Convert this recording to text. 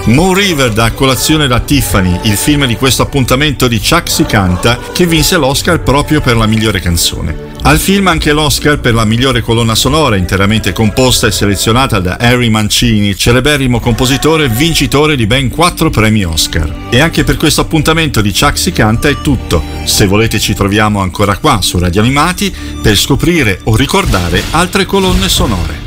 Moon River da Colazione da Tiffany, il film di questo appuntamento di Chuck Si Canta, che vinse l'Oscar proprio per la migliore canzone. Al film anche l'Oscar per la migliore colonna sonora, interamente composta e selezionata da Harry Mancini, celeberrimo compositore vincitore di ben 4 premi Oscar. E anche per questo appuntamento di Chuck Si Canta è tutto. Se volete ci troviamo ancora qua su Radio Animati per scoprire o ricordare altre colonne sonore.